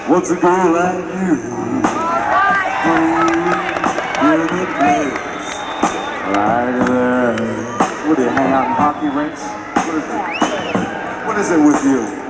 What's a girl like you doing in a place like that? What do you hang out in hockey rinks? What is it? What is it with you?